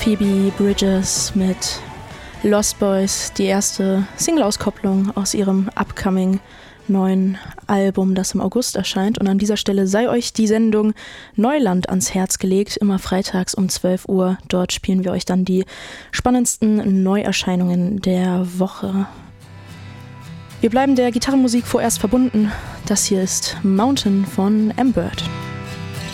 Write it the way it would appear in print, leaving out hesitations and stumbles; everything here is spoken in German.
Phoebe Bridgers mit Lost Boys, die erste Single-Auskopplung aus ihrem upcoming neuen Album, das im August erscheint. Und an dieser Stelle sei euch die Sendung Neuland ans Herz gelegt, immer freitags um 12 Uhr. Dort spielen wir euch dann die spannendsten Neuerscheinungen der Woche. Wir bleiben der Gitarrenmusik vorerst verbunden. Das hier ist Mountain von M-Bird.